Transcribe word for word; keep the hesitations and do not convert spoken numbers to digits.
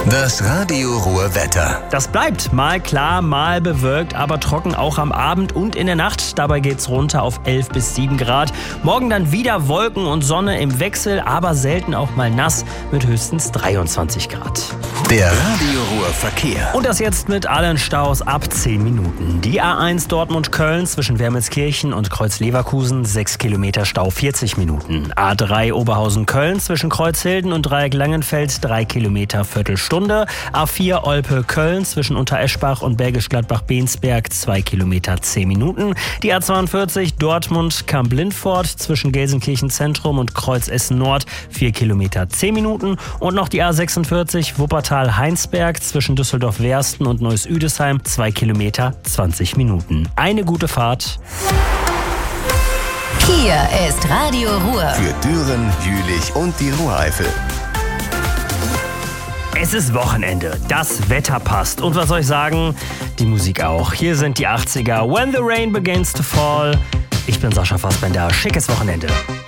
Das Radio Ruhr Wetter. Das bleibt mal klar, mal bewölkt, aber trocken auch am Abend und in der Nacht. Dabei geht's runter auf elf bis sieben Grad. Morgen dann wieder Wolken und Sonne im Wechsel, aber selten auch mal nass mit höchstens dreiundzwanzig Grad. Der Radio Ruhr Verkehr. Und das jetzt mit allen Staus ab zehn Minuten. Die A eins Dortmund-Köln zwischen Wermelskirchen und Kreuz-Leverkusen, sechs Kilometer Stau, vierzig Minuten. A drei Oberhausen-Köln zwischen Kreuzhilden und Dreieck Langenfeld, drei Kilometer, Viertelstunde. A vier Olpe-Köln zwischen Untereschbach und Bergisch Gladbach-Bensberg, zwei Kilometer, zehn Minuten. Die A zweiundvierzig Dortmund-Kamp-Lindfort zwischen Gelsenkirchen Zentrum und Kreuz Essen Nord, vier Kilometer, zehn Minuten. Und noch die A sechsundvierzig Wuppertal-Heinsberg zwischen Düsseldorf-Wersten und Neuss-Üdesheim, zwei Kilometer, zwanzig Minuten. Eine gute Fahrt. Hier ist Radio Ruhr. Für Düren, Jülich und die Ruhreifel. Es ist Wochenende, das Wetter passt und was soll ich sagen, die Musik auch. Hier sind die achtziger, When the Rain Begins to Fall. Ich bin Sascha Fassbender, schickes Wochenende.